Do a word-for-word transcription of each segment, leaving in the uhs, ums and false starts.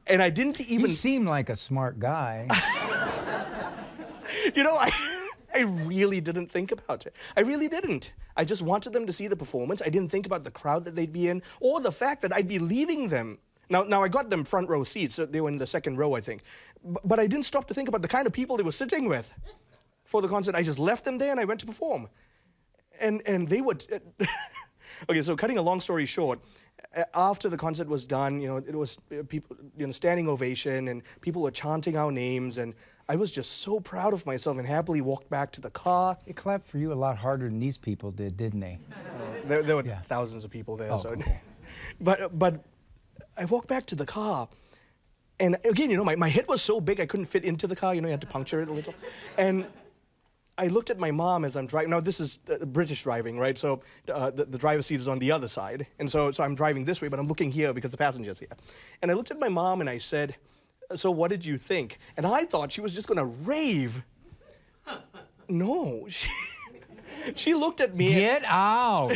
And I didn't even... You seem like a smart guy. You know, I, I really didn't think about it. I really didn't. I just wanted them to see the performance. I didn't think about the crowd that they'd be in or the fact that I'd be leaving them. Now, now I got them front row seats. So they were in the second row, I think. B but I didn't stop to think about the kind of people they were sitting with for the concert. I just left them there and I went to perform. And, and they would... Okay, so cutting a long story short, after the concert was done, you know, it was people, you know, standing ovation, and people were chanting our names, and I was just so proud of myself and happily walked back to the car. They clapped for you a lot harder than these people did, didn't they? Uh, there, there were yeah. thousands of people there. Oh, so. Okay. but, but I walked back to the car, and again, you know, my, my head was so big I couldn't fit into the car. You know, you had to puncture it a little. And I looked at my mom as I'm driving. Now, this is uh, British driving, right? So uh, the, the driver's seat is on the other side. And so, so I'm driving this way, but I'm looking here because the passenger's here. And I looked at my mom and I said, so what did you think? And I thought she was just going to rave. No. She, she looked at me. Get out.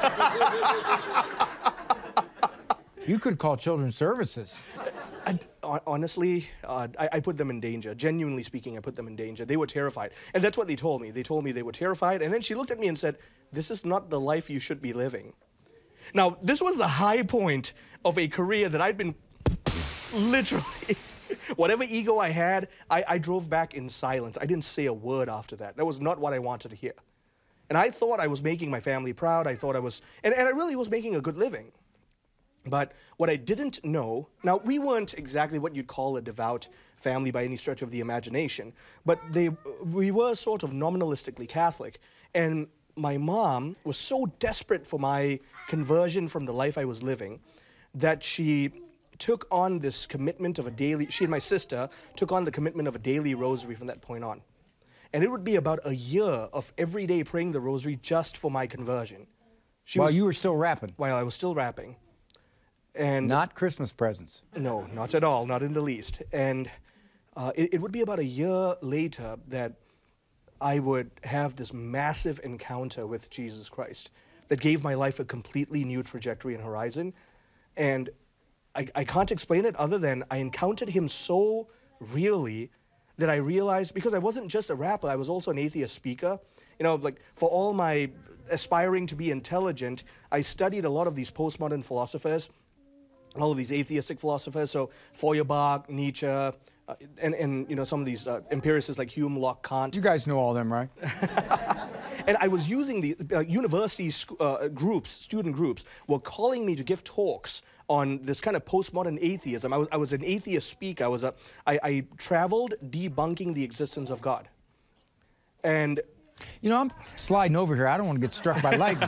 You could call Children's Services. I, honestly, uh, I, I put them in danger. Genuinely speaking, I put them in danger. They were terrified. And that's what they told me. They told me they were terrified. And then she looked at me and said, this is not the life you should be living. Now, this was the high point of a career that I'd been literally... Whatever ego I had, I, I drove back in silence. I didn't say a word after that. That was not what I wanted to hear. And I thought I was making my family proud. I thought I was... And, and I really was making a good living. But what I didn't know, now we weren't exactly what you'd call a devout family by any stretch of the imagination, but they, we were sort of nominalistically Catholic. And my mom was so desperate for my conversion from the life I was living that she took on this commitment of a daily, she and my sister took on the commitment of a daily rosary from that point on. And it would be about a year of every day praying the rosary just for my conversion. She While was, you were still rapping? While I was still rapping. And not Christmas presents. No, not at all, not in the least. And uh, it, it would be about a year later that I would have this massive encounter with Jesus Christ that gave my life a completely new trajectory and horizon. And I, I can't explain it other than I encountered him so really that I realized, because I wasn't just a rapper, I was also an atheist speaker. You know, like, for all my aspiring to be intelligent, I studied a lot of these postmodern philosophers, all of these atheistic philosophers, so Feuerbach, Nietzsche, uh, and, and, you know, some of these uh, empiricists like Hume, Locke, Kant. You guys know all of them, right? And I was using the uh, university uh, groups, student groups, were calling me to give talks on this kind of postmodern atheism. I was, I was an atheist speaker. I, was a, I, I traveled debunking the existence of God. And... You know, I'm sliding over here. I don't want to get struck by lightning.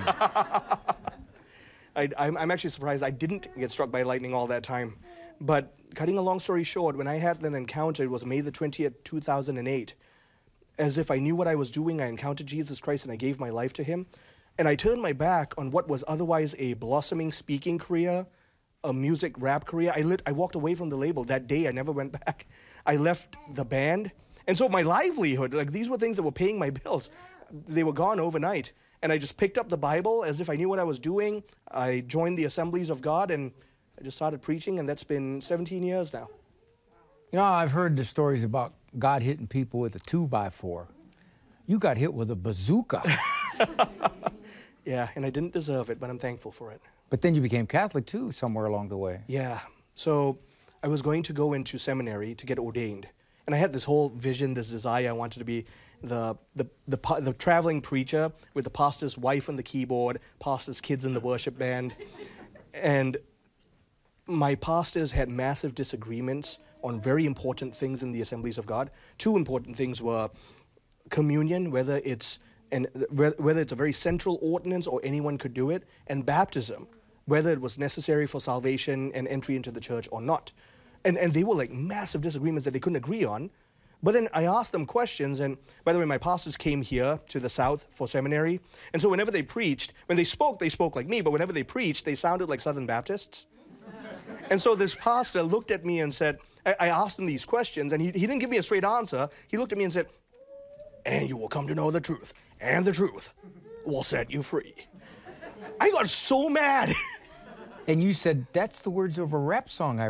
I, I'm, I'm actually surprised I didn't get struck by lightning all that time. But cutting a long story short, when I had that encounter, it was May the twentieth, two thousand eight. As if I knew what I was doing, I encountered Jesus Christ and I gave my life to him. And I turned my back on what was otherwise a blossoming speaking career, a music rap career. I, lit, I walked away from the label. That day, I never went back. I left the band. And so my livelihood, like, these were things that were paying my bills. They were gone overnight. And I just picked up the Bible as if I knew what I was doing. I joined the Assemblies of God, and I just started preaching, and that's been seventeen years now. You know, I've heard the stories about God hitting people with a two by four. You got hit with a bazooka. Yeah, and I didn't deserve it, but I'm thankful for it. But then you became Catholic, too, somewhere along the way. Yeah. So I was going to go into seminary to get ordained. And I had this whole vision, this desire. I wanted to be the, the, the, the traveling preacher with the pastor's wife on the keyboard, pastor's kids in the worship band. And my pastors had massive disagreements on very important things in the Assemblies of God. Two important things were communion, whether it's, an, whether it's a very central ordinance or anyone could do it, and baptism, whether it was necessary for salvation and entry into the church or not. And, and they were like massive disagreements that they couldn't agree on. But then I asked them questions, and by the way, my pastors came here to the South for seminary, and so whenever they preached, when they spoke, they spoke like me, but whenever they preached, they sounded like Southern Baptists. And so this pastor looked at me and said, I, I asked him these questions, and he, he didn't give me a straight answer. He looked at me and said, and you will come to know the truth, and the truth will set you free. I got so mad. And you said, that's the words of a rap song I